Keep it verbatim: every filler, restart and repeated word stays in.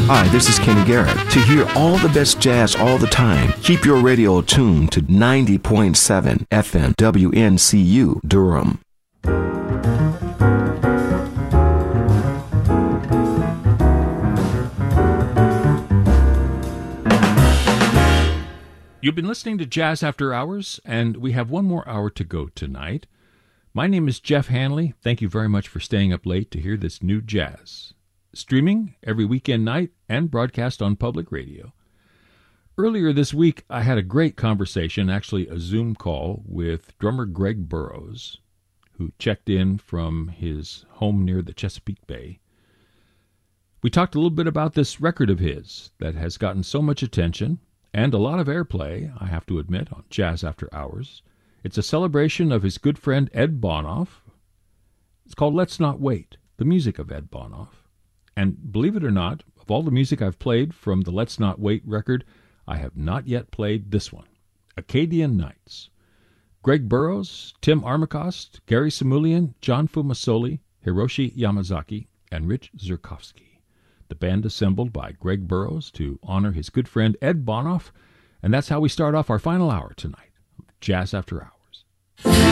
Hi, this is Kenny Garrett. To hear all the best jazz all the time, keep your radio tuned to ninety point seven F M W N C U Durham. You've been listening to Jazz After Hours, and we have one more hour to go tonight. My name is Jeff Hanley. Thank you very much for staying up late to hear this new jazz. Streaming every weekend night and broadcast on public radio. Earlier this week, I had a great conversation, actually a Zoom call, with drummer Greg Burrows, who checked in from his home near the Chesapeake Bay. We talked a little bit about this record of his that has gotten so much attention and a lot of airplay, I have to admit, on Jazz After Hours. It's a celebration of his good friend Ed Bonoff. It's called Let's Not Wait, the music of Ed Bonoff. And believe it or not, of all the music I've played from the Let's Not Wait record, I have not yet played this one, Acadian Nights. Greg Burrows, Tim Armacost, Gary Samulian, John Fumasoli, Hiroshi Yamazaki, and Rich Zerkovsky. The band assembled by Greg Burrows to honor his good friend Ed Bonoff, and that's how we start off our final hour tonight, Jazz After Hours.